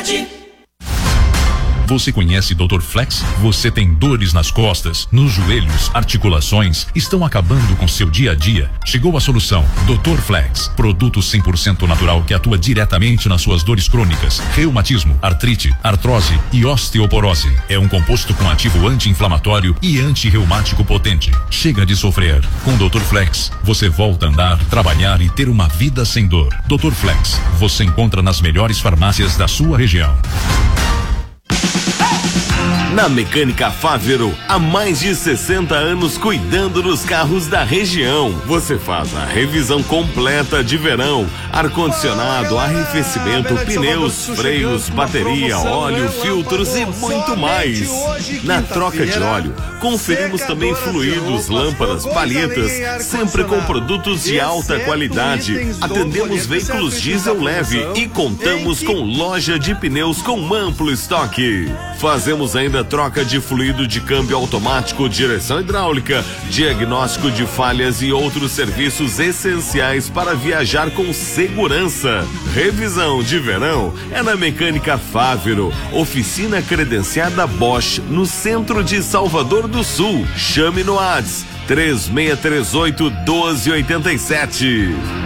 Você conhece Dr. Flex? Você tem dores nas costas, nos joelhos, articulações, estão acabando com seu dia a dia? Chegou a solução. Dr. Flex, produto 100% natural que atua diretamente nas suas dores crônicas, reumatismo, artrite, artrose e osteoporose. É um composto com ativo anti-inflamatório e anti-reumático potente. Chega de sofrer. Com Dr. Flex, você volta a andar, trabalhar e ter uma vida sem dor. Dr. Flex, você encontra nas melhores farmácias da sua região. Na Mecânica Fávero, há mais de 60 anos cuidando dos carros da região. Você faz a revisão completa de verão, ar-condicionado, arrefecimento, pneus, freios, bateria, óleo, filtros e muito mais. Na troca de óleo, conferimos também fluidos, lâmpadas, palhetas, sempre com produtos de alta qualidade. Atendemos veículos diesel leve e contamos com loja de pneus com amplo estoque. Fazemos ainda troca de fluido de câmbio automático, direção hidráulica, diagnóstico de falhas e outros serviços essenciais para viajar com segurança. Revisão de verão é na Mecânica Fávero, oficina credenciada Bosch, no centro de Salvador do Sul. Chame no WhatsApp 3638-1287.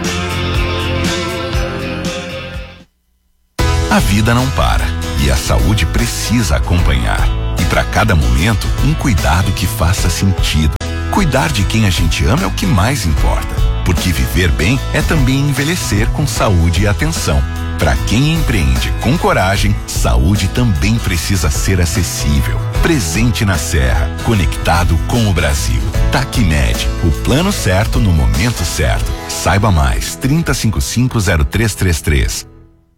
A vida não para e a saúde precisa acompanhar. E para cada momento, um cuidado que faça sentido. Cuidar de quem a gente ama é o que mais importa, porque viver bem é também envelhecer com saúde e atenção. Para quem empreende com coragem, saúde também precisa ser acessível. Presente na Serra, conectado com o Brasil. Tacmed, o plano certo no momento certo. Saiba mais, 3055-0333.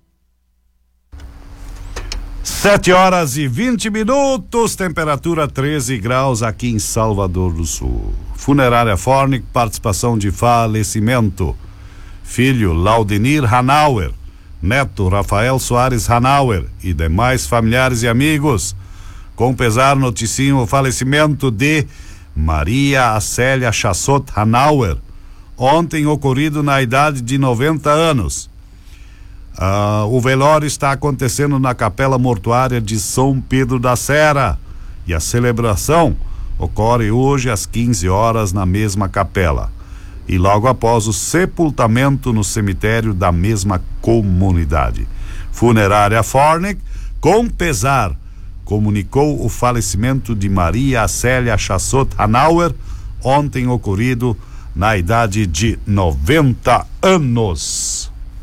7h20, temperatura 13 graus aqui em Salvador do Sul. Funerária Fornic, participação de falecimento. Filho Laudenir Hanauer, neto Rafael Soares Hanauer e demais familiares e amigos. Com pesar, noticinho o falecimento de Maria Acélia Chassot Hanauer, ontem ocorrido na idade de 90 anos. O velório está acontecendo na Capela Mortuária de São Pedro da Serra e a celebração ocorre hoje às 15 horas na mesma capela e logo após o sepultamento no cemitério da mesma comunidade. Funerária Fornic, com pesar, comunicou o falecimento de Maria Acélia Chassot Hanauer, ontem ocorrido na idade de 90 anos.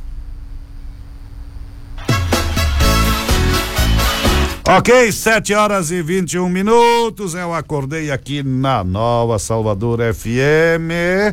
Ok, 7h21. Eu acordei aqui na Nova Salvador FM.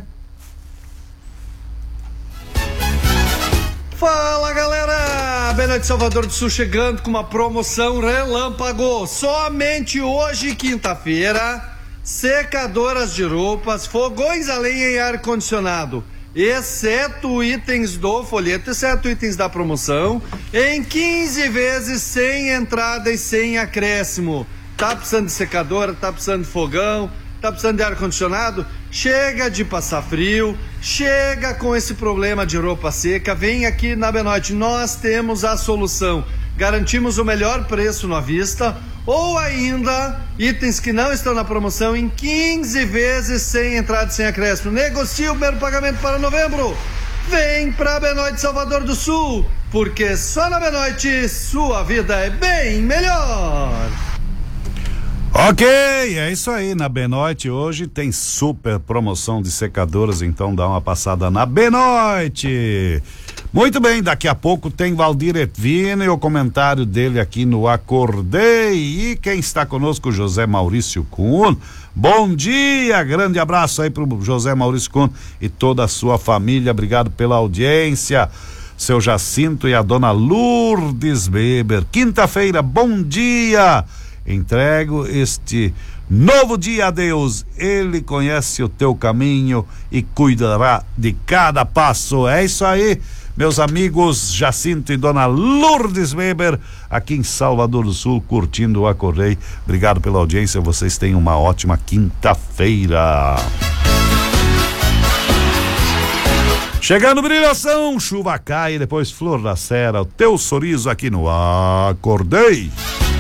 Fala, galera! Benoite Salvador do Sul chegando com uma promoção relâmpago. Somente hoje, quinta-feira, secadoras de roupas, fogões a lenha e ar-condicionado, exceto itens do folheto, exceto itens da promoção, em 15 vezes sem entrada e sem acréscimo. Tá precisando de secadora, tá precisando de fogão, tá precisando de ar-condicionado? Chega de passar frio, chega com esse problema de roupa seca, vem aqui na Benoite, nós temos a solução. Garantimos o melhor preço à vista, ou ainda itens que não estão na promoção em 15 vezes sem entrada e sem acréscimo. Negocie o primeiro pagamento para novembro. Vem pra Benoite Salvador do Sul, porque só na Benoite sua vida é bem melhor. Ok, é isso aí, na Benoite hoje tem super promoção de secadoras, então dá uma passada na Benoite. Muito bem, daqui a pouco tem Valdir Etvino e o comentário dele aqui no Acordei. E quem está conosco, José Maurício Kuhn. Bom dia, grande abraço aí pro José Maurício Kuhn e toda a sua família, obrigado pela audiência. Seu Jacinto e a dona Lourdes Weber. Quinta-feira, bom dia. Entrego este novo dia a Deus, Ele conhece o teu caminho e cuidará de cada passo. É isso aí, meus amigos Jacinto e dona Lourdes Weber, aqui em Salvador do Sul, curtindo o Acordei. Obrigado pela audiência, vocês tenham uma ótima quinta-feira. Chegando brilhação, chuva cai e depois flor da serra, o teu sorriso aqui no Acordei.